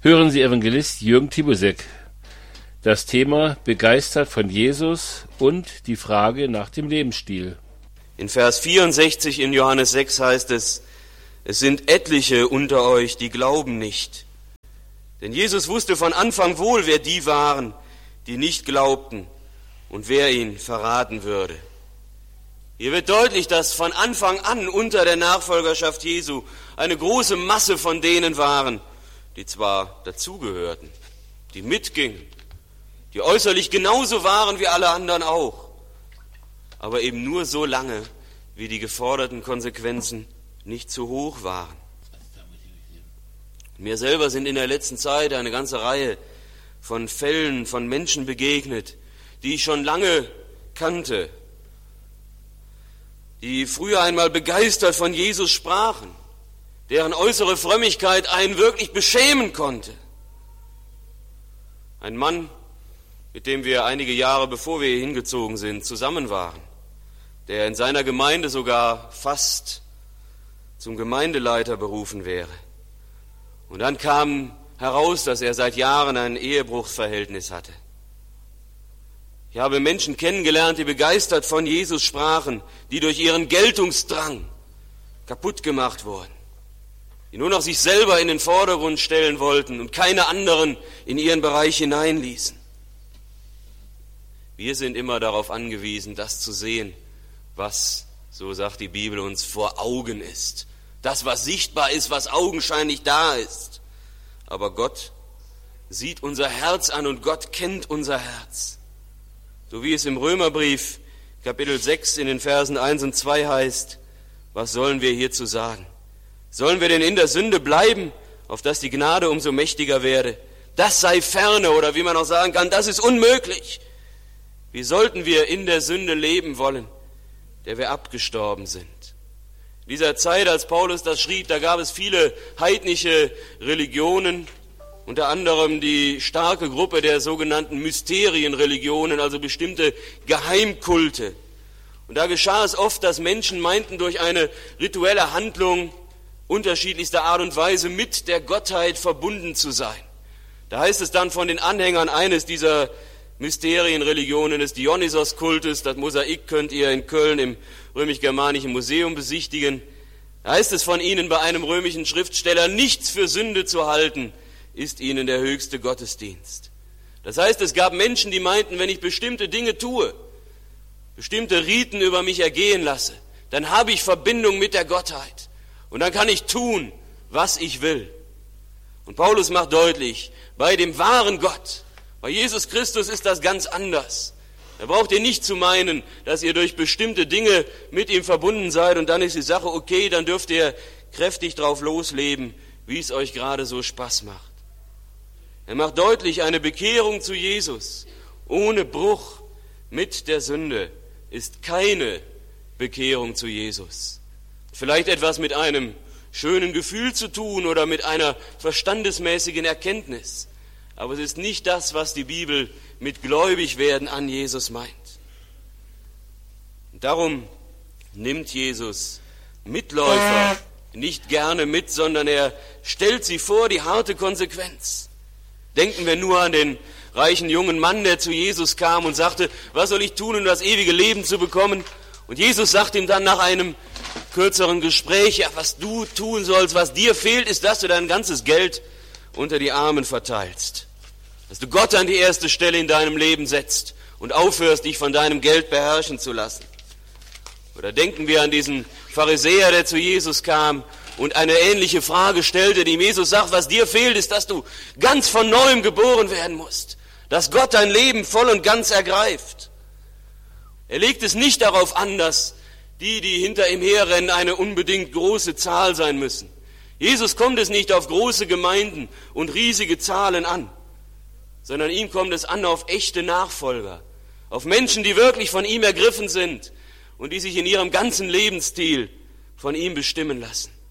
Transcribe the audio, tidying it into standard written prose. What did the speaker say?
Hören Sie Evangelist Jürgen Tibusek. Das Thema begeistert von Jesus und die Frage nach dem Lebensstil. In Vers 64 in Johannes 6 heißt es: Es sind etliche unter euch, die glauben nicht. Denn Jesus wusste von Anfang wohl, wer die waren, die nicht glaubten und wer ihn verraten würde. Hier wird deutlich, dass von Anfang an unter der Nachfolgerschaft Jesu eine große Masse von denen waren, die zwar dazugehörten, die mitgingen, die äußerlich genauso waren wie alle anderen auch, aber eben nur so lange, wie die geforderten Konsequenzen nicht zu hoch waren. Mir selber sind in der letzten Zeit eine ganze Reihe von Fällen von Menschen begegnet, die ich schon lange kannte, die früher einmal begeistert von Jesus sprachen, deren äußere Frömmigkeit einen wirklich beschämen konnte. Ein Mann, mit dem wir einige Jahre bevor wir hier hingezogen sind, zusammen waren, der in seiner Gemeinde sogar fast zum Gemeindeleiter berufen wäre. Und dann kam heraus, dass er seit Jahren ein Ehebruchsverhältnis hatte. Ich habe Menschen kennengelernt, die begeistert von Jesus sprachen, die durch ihren Geltungsdrang kaputt gemacht wurden, die nur noch sich selber in den Vordergrund stellen wollten und keine anderen in ihren Bereich hineinließen. Wir sind immer darauf angewiesen, das zu sehen, was, so sagt die Bibel uns, vor Augen ist. Das, was sichtbar ist, was augenscheinlich da ist. Aber Gott sieht unser Herz an und Gott kennt unser Herz. So wie es im Römerbrief Kapitel 6 in den Versen 1 und 2 heißt: Was sollen wir hierzu sagen? Sollen wir denn in der Sünde bleiben, auf dass die Gnade umso mächtiger werde? Das sei ferne, oder wie man auch sagen kann, das ist unmöglich. Wie sollten wir in der Sünde leben wollen, der wir abgestorben sind? In dieser Zeit, als Paulus das schrieb, da gab es viele heidnische Religionen, unter anderem die starke Gruppe der sogenannten Mysterienreligionen, also bestimmte Geheimkulte. Und da geschah es oft, dass Menschen meinten, durch eine rituelle Handlung unterschiedlichster Art und Weise mit der Gottheit verbunden zu sein. Da heißt es dann von den Anhängern eines dieser Mysterienreligionen des Dionysos-Kultes, das Mosaik könnt ihr in Köln im Römisch-Germanischen Museum besichtigen, da heißt es von ihnen bei einem römischen Schriftsteller: Nichts für Sünde zu halten, ist ihnen der höchste Gottesdienst. Das heißt, es gab Menschen, die meinten, wenn ich bestimmte Dinge tue, bestimmte Riten über mich ergehen lasse, dann habe ich Verbindung mit der Gottheit und dann kann ich tun, was ich will. Und Paulus macht deutlich, bei dem wahren Gott, bei Jesus Christus ist das ganz anders. Da braucht ihr nicht zu meinen, dass ihr durch bestimmte Dinge mit ihm verbunden seid und dann ist die Sache okay, dann dürft ihr kräftig drauf losleben, wie es euch gerade so Spaß macht. Er macht deutlich, eine Bekehrung zu Jesus ohne Bruch mit der Sünde ist keine Bekehrung zu Jesus. Vielleicht etwas mit einem schönen Gefühl zu tun oder mit einer verstandesmäßigen Erkenntnis. Aber es ist nicht das, was die Bibel mit Gläubigwerden an Jesus meint. Und darum nimmt Jesus Mitläufer nicht gerne mit, sondern er stellt sie vor die harte Konsequenz. Denken wir nur an den reichen jungen Mann, der zu Jesus kam und sagte: Was soll ich tun, um das ewige Leben zu bekommen? Und Jesus sagt ihm dann nach einem kürzeren Gespräch: Ja, was du tun sollst, was dir fehlt, ist, dass du dein ganzes Geld unter die Armen verteilst. Dass du Gott an die erste Stelle in deinem Leben setzt und aufhörst, dich von deinem Geld beherrschen zu lassen. Oder denken wir an diesen Pharisäer, der zu Jesus kam und eine ähnliche Frage stellte, dem Jesus sagt: Was dir fehlt, ist, dass du ganz von Neuem geboren werden musst. Dass Gott dein Leben voll und ganz ergreift. Er legt es nicht darauf an, dass die hinter ihm herrennen, eine unbedingt große Zahl sein müssen. Jesus kommt es nicht auf große Gemeinden und riesige Zahlen an, sondern ihm kommt es an auf echte Nachfolger, auf Menschen, die wirklich von ihm ergriffen sind und die sich in ihrem ganzen Lebensstil von ihm bestimmen lassen.